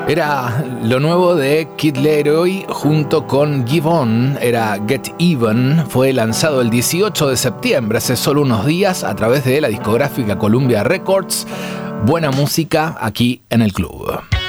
Era lo nuevo de Kid Laroi junto con Giveon, era Get Even. Fue lanzado el 18 de septiembre, hace solo unos días, a través de la discográfica Columbia Records. Buena música aquí en el club.